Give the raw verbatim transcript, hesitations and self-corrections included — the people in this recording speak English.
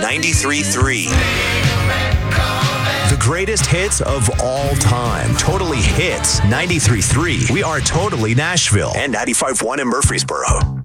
ninety-three point three. The greatest hits of all time. Totally Hits ninety-three point three. We are Totally Nashville. And ninety-five point one in Murfreesboro.